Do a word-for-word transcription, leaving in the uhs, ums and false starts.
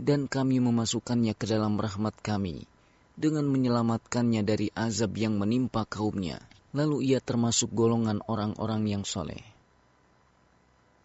dan kami memasukkannya ke dalam rahmat kami dengan menyelamatkannya dari azab yang menimpa kaumnya. Lalu ia termasuk golongan orang-orang yang soleh.